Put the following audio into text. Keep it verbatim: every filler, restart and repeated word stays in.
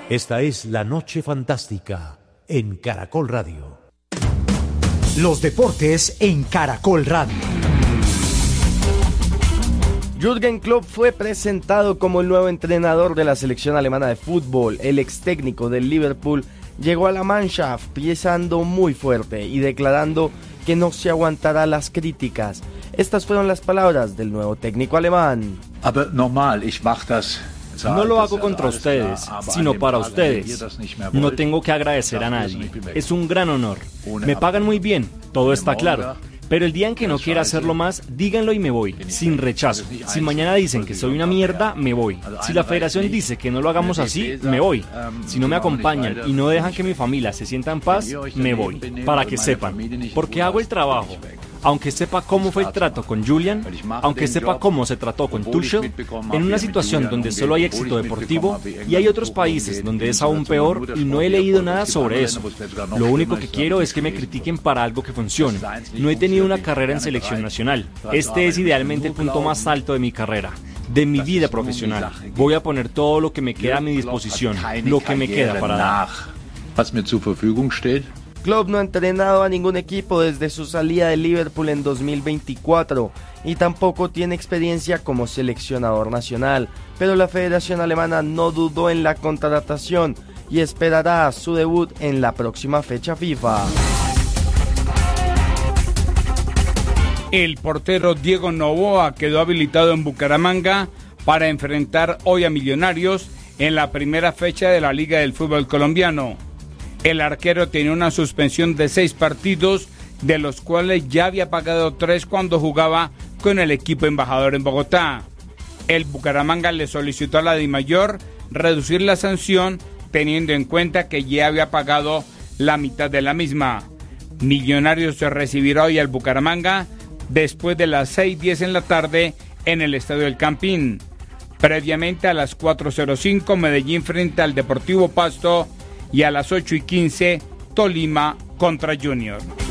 Esta es La Noche Fantástica en Caracol Radio. Los deportes en Caracol Radio. Jürgen Klopp fue presentado como el nuevo entrenador de la selección alemana de fútbol. El ex técnico del Liverpool llegó a la Mannschaft pisando muy fuerte y declarando que no se aguantará las críticas. Estas fueron las palabras del nuevo técnico alemán. Aber normal, ich mach das. No lo hago contra ustedes, sino para ustedes. No tengo que agradecer a nadie. Es un gran honor. Me pagan muy bien, todo está claro. Pero el día en que no quiera hacerlo más, díganlo y me voy, sin rechazo. Si mañana dicen que soy una mierda, me voy. Si la federación dice que no lo hagamos así, me voy. Si no me acompañan y no dejan que mi familia se sienta en paz, me voy. Para que sepan, porque hago el trabajo. Aunque sepa cómo fue el trato con Julian, aunque sepa cómo se trató con Tuchel, en una situación donde solo hay éxito deportivo y hay otros países donde es aún peor y no he leído nada sobre eso. Lo único que quiero es que me critiquen para algo que funcione. No he tenido una carrera en selección nacional. Este es idealmente el punto más alto de mi carrera, de mi vida profesional. Voy a poner todo lo que me queda a mi disposición, lo que me queda para dar. Klopp no ha entrenado a ningún equipo desde su salida de Liverpool en dos mil veinticuatro y tampoco tiene experiencia como seleccionador nacional, pero la Federación Alemana no dudó en la contratación y esperará su debut en la próxima fecha FIFA. El portero Diego Noboa quedó habilitado en Bucaramanga para enfrentar hoy a Millonarios en la primera fecha de la Liga del Fútbol Colombiano. El arquero tenía una suspensión de seis partidos, de los cuales ya había pagado tres cuando jugaba con el equipo embajador en Bogotá. El Bucaramanga le solicitó a la DIMAYOR reducir la sanción, teniendo en cuenta que ya había pagado la mitad de la misma. Millonarios se recibirá hoy al Bucaramanga después de las seis y diez en la tarde en el Estadio El Campín. Previamente a las cuatro cero cinco Medellín frente al Deportivo Pasto y a las ocho y quince Tolima contra Junior.